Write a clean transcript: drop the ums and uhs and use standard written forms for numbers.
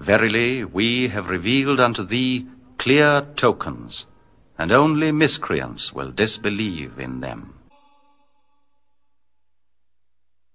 Verily, we have revealed unto thee clear tokens, and only miscreants will disbelieve in them.